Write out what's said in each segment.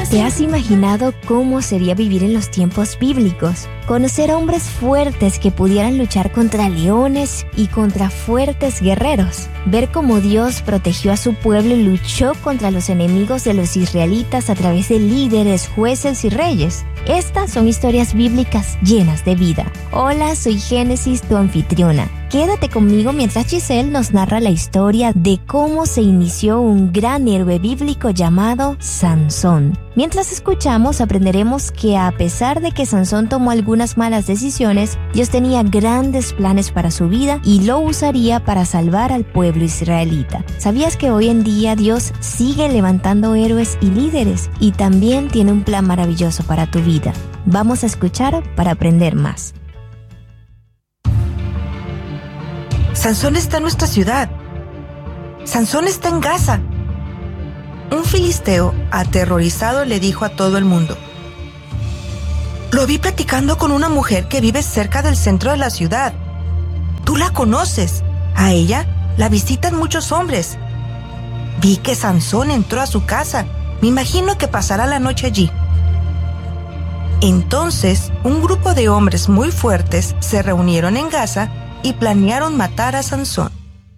¿Te has imaginado cómo sería vivir en los tiempos bíblicos? Conocer a hombres fuertes que pudieran luchar contra leones y contra fuertes guerreros. Ver cómo Dios protegió a su pueblo y luchó contra los enemigos de los israelitas a través de líderes, jueces y reyes. Estas son historias bíblicas llenas de vida. Hola, soy Génesis, tu anfitriona. Quédate conmigo mientras Giselle nos narra la historia de cómo se inició un gran héroe bíblico llamado Sansón. Mientras escuchamos, aprenderemos que a pesar de que Sansón tomó algunas malas decisiones, Dios tenía grandes planes para su vida y lo usaría para salvar al pueblo israelita. ¿Sabías que hoy en día Dios sigue levantando héroes y líderes y también tiene un plan maravilloso para tu vida? Vamos a escuchar para aprender más. Sansón está en nuestra ciudad. Sansón está en Gaza. Un filisteo aterrorizado le dijo a todo el mundo: lo vi platicando con una mujer que vive cerca del centro de la ciudad. Tú la conoces. A ella la visitan muchos hombres. Vi que Sansón entró a su casa. Me imagino que pasará la noche allí. Entonces, un grupo de hombres muy fuertes se reunieron en Gaza y planearon matar a Sansón.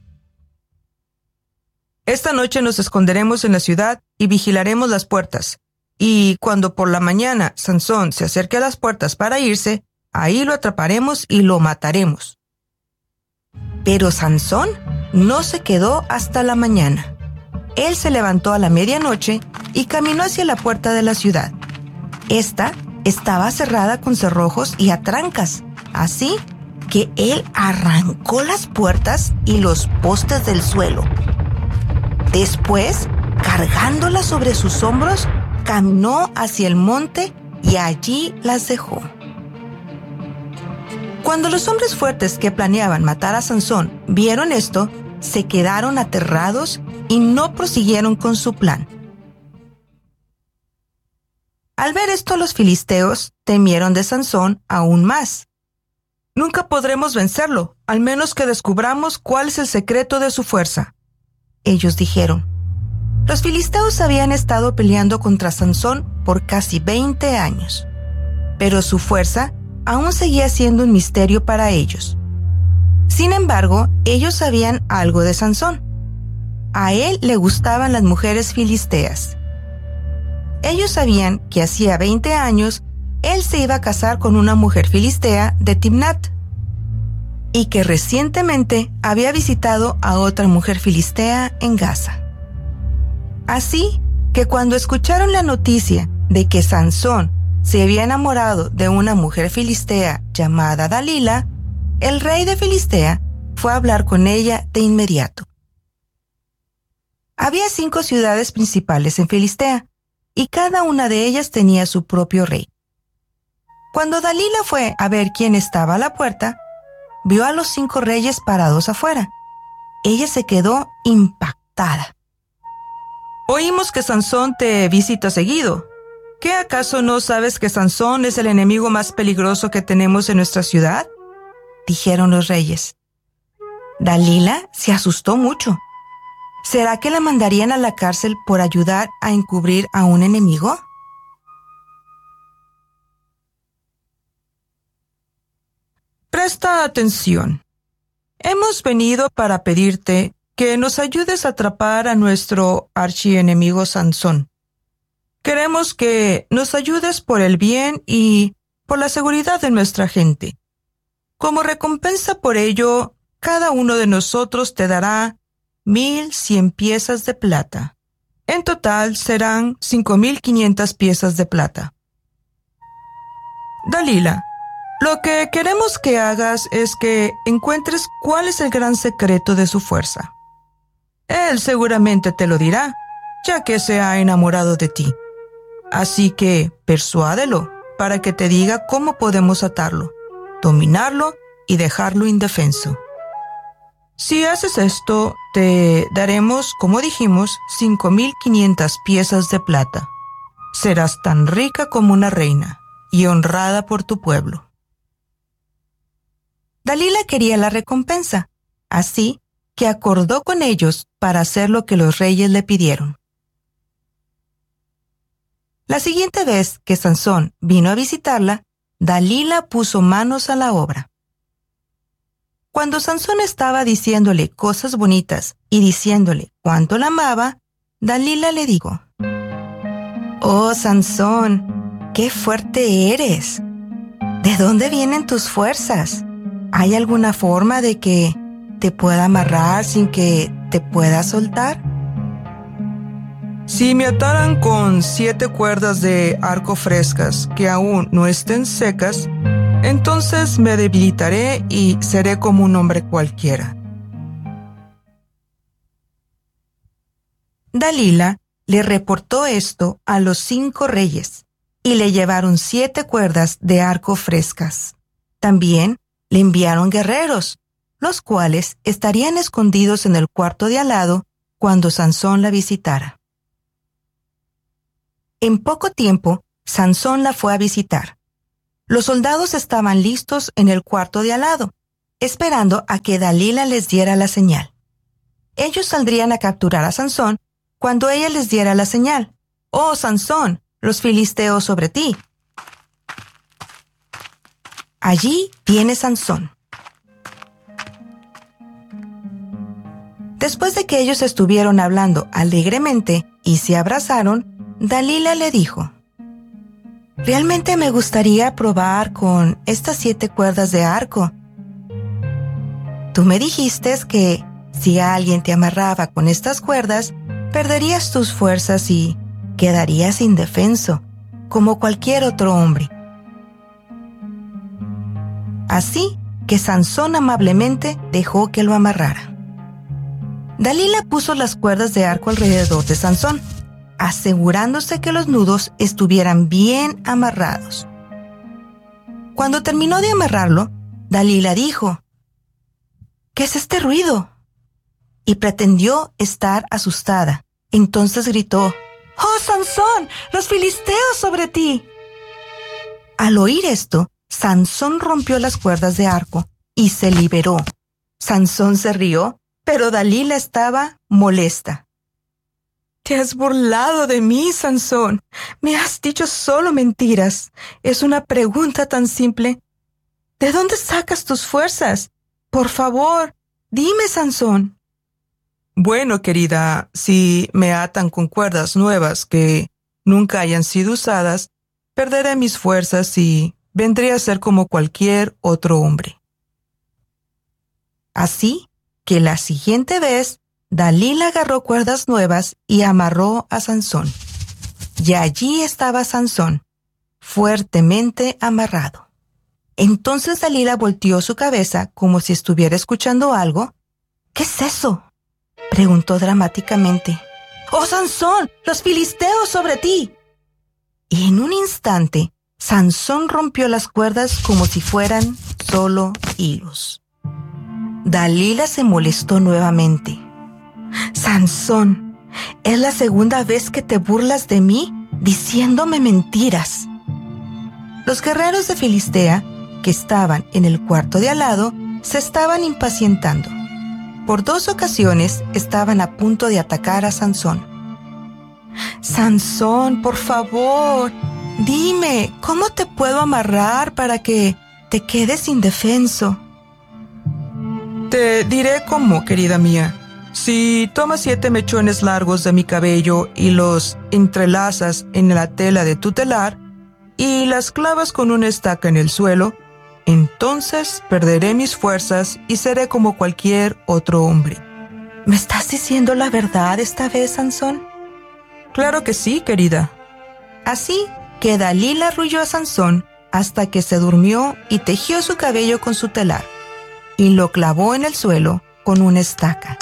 Esta noche nos esconderemos en la ciudad y vigilaremos las puertas. Y cuando por la mañana Sansón se acerque a las puertas para irse, ahí lo atraparemos y lo mataremos. Pero Sansón no se quedó hasta la mañana. Él se levantó a la medianoche y caminó hacia la puerta de la ciudad. Esta estaba cerrada con cerrojos y a trancas, así que él arrancó las puertas y los postes del suelo. Después, cargándolas sobre sus hombros, caminó hacia el monte y allí las dejó. Cuando los hombres fuertes que planeaban matar a Sansón vieron esto, se quedaron aterrados y no prosiguieron con su plan. Al ver esto, los filisteos temieron de Sansón aún más. Nunca podremos vencerlo, al menos que descubramos cuál es el secreto de su fuerza. Ellos dijeron. Los filisteos habían estado peleando contra Sansón por casi 20 años, pero su fuerza aún seguía siendo un misterio para ellos. Sin embargo, ellos sabían algo de Sansón. A él le gustaban las mujeres filisteas. Ellos sabían que hacía 20 años él se iba a casar con una mujer filistea de Timnat y que recientemente había visitado a otra mujer filistea en Gaza. Así que cuando escucharon la noticia de que Sansón se había enamorado de una mujer filistea llamada Dalila, el rey de Filistea fue a hablar con ella de inmediato. Había 5 ciudades principales en Filistea y cada una de ellas tenía su propio rey. Cuando Dalila fue a ver quién estaba a la puerta, vio a los 5 reyes parados afuera. Ella se quedó impactada. Oímos que Sansón te visita seguido. ¿Qué acaso no sabes que Sansón es el enemigo más peligroso que tenemos en nuestra ciudad? Dijeron los reyes. Dalila se asustó mucho. ¿Será que la mandarían a la cárcel por ayudar a encubrir a un enemigo? Presta atención. Hemos venido para pedirte que nos ayudes a atrapar a nuestro archienemigo Sansón. Queremos que nos ayudes por el bien y por la seguridad de nuestra gente. Como recompensa por ello, cada uno de nosotros te dará 1,100 piezas de plata. En total serán 5,500 piezas de plata. Dalila, lo que queremos que hagas es que encuentres cuál es el gran secreto de su fuerza. Él seguramente te lo dirá, ya que se ha enamorado de ti. Así que persuádelo para que te diga cómo podemos atarlo, dominarlo y dejarlo indefenso. Si haces esto, te daremos, como dijimos, 5,500 piezas de plata. Serás tan rica como una reina y honrada por tu pueblo. Dalila quería la recompensa, así que acordó con ellos para hacer lo que los reyes le pidieron. La siguiente vez que Sansón vino a visitarla, Dalila puso manos a la obra. Cuando Sansón estaba diciéndole cosas bonitas y diciéndole cuánto la amaba, Dalila le dijo: «Oh, Sansón, qué fuerte eres. ¿De dónde vienen tus fuerzas? ¿Hay alguna forma de que te pueda amarrar sin que te pueda soltar?» Si me ataran con 7 cuerdas de arco frescas que aún no estén secas, entonces me debilitaré y seré como un hombre cualquiera. Dalila le reportó esto a los 5 reyes y le llevaron 7 cuerdas de arco frescas. También le enviaron guerreros, los cuales estarían escondidos en el cuarto de al lado cuando Sansón la visitara. En poco tiempo, Sansón la fue a visitar. Los soldados estaban listos en el cuarto de al lado, esperando a que Dalila les diera la señal. Ellos saldrían a capturar a Sansón cuando ella les diera la señal. «Oh, Sansón, los filisteos sobre ti». Allí viene Sansón. Después de que ellos estuvieron hablando alegremente y se abrazaron, Dalila le dijo: «Realmente me gustaría probar con estas 7 cuerdas de arco. Tú me dijiste que si alguien te amarraba con estas cuerdas, perderías tus fuerzas y quedarías indefenso, como cualquier otro hombre». Así que Sansón amablemente dejó que lo amarrara. Dalila puso las cuerdas de arco alrededor de Sansón, asegurándose que los nudos estuvieran bien amarrados. Cuando terminó de amarrarlo, Dalila dijo: «¿Qué es este ruido?», y pretendió estar asustada. Entonces gritó: «¡Oh, Sansón, los filisteos sobre ti!». Al oír esto, Sansón rompió las cuerdas de arco y se liberó. Sansón se rió, pero Dalila estaba molesta. «Te has burlado de mí, Sansón. Me has dicho solo mentiras. Es una pregunta tan simple. ¿De dónde sacas tus fuerzas? Por favor, dime, Sansón». Bueno, querida, si me atan con cuerdas nuevas que nunca hayan sido usadas, perderé mis fuerzas y vendré a ser como cualquier otro hombre. Así que la siguiente vez, Dalila agarró cuerdas nuevas y amarró a Sansón. Y allí estaba Sansón, fuertemente amarrado. Entonces Dalila volteó su cabeza como si estuviera escuchando algo. «¿Qué es eso?», preguntó dramáticamente. «¡Oh, Sansón, los filisteos sobre ti!». Y en un instante, Sansón rompió las cuerdas como si fueran solo hilos. Dalila se molestó nuevamente. «Sansón, es la segunda vez que te burlas de mí diciéndome mentiras». Los guerreros de Filistea, que estaban en el cuarto de al lado, se estaban impacientando. Por 2 ocasiones estaban a punto de atacar a Sansón. «Sansón, por favor, dime, ¿cómo te puedo amarrar para que te quedes indefenso?» Te diré cómo, querida mía. Si tomas 7 mechones largos de mi cabello y los entrelazas en la tela de tu telar y las clavas con una estaca en el suelo, entonces perderé mis fuerzas y seré como cualquier otro hombre. ¿Me estás diciendo la verdad esta vez, Sansón? Claro que sí, querida. Así que Dalila arrulló a Sansón hasta que se durmió y tejió su cabello con su telar y lo clavó en el suelo con una estaca.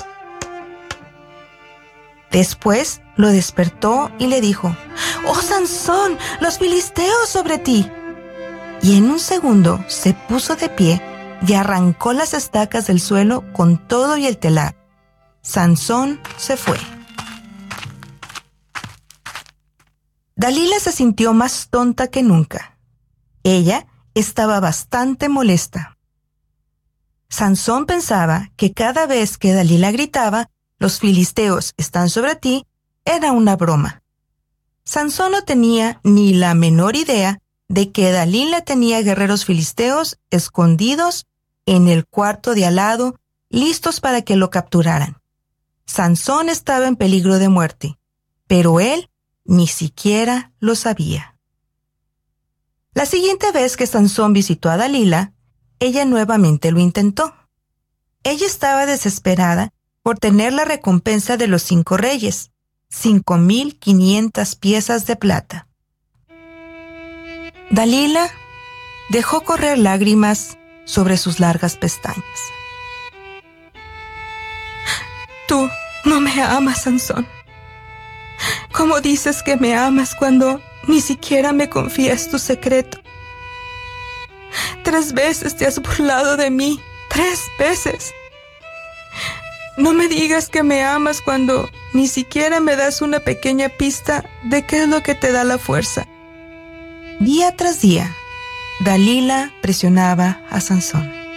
Después lo despertó y le dijo: «¡Oh, Sansón, los filisteos sobre ti!». Y en un segundo se puso de pie y arrancó las estacas del suelo con todo y el telar. Sansón se fue. Dalila se sintió más tonta que nunca. Ella estaba bastante molesta. Sansón pensaba que cada vez que Dalila gritaba, «Los filisteos están sobre ti», era una broma. Sansón no tenía ni la menor idea de que Dalila tenía guerreros filisteos escondidos en el cuarto de al lado, listos para que lo capturaran. Sansón estaba en peligro de muerte, pero él ni siquiera lo sabía. La siguiente vez que Sansón visitó a Dalila, ella nuevamente lo intentó. Ella estaba desesperada por tener la recompensa de los 5 reyes, 5,500 piezas de plata. Dalila dejó correr lágrimas sobre sus largas pestañas. Tú no me amas, Sansón. ¿Cómo dices que me amas cuando ni siquiera me confías tu secreto? 3 veces te has burlado de mí, 3 veces. No me digas que me amas cuando ni siquiera me das una pequeña pista de qué es lo que te da la fuerza. Día tras día, Dalila presionaba a Sansón.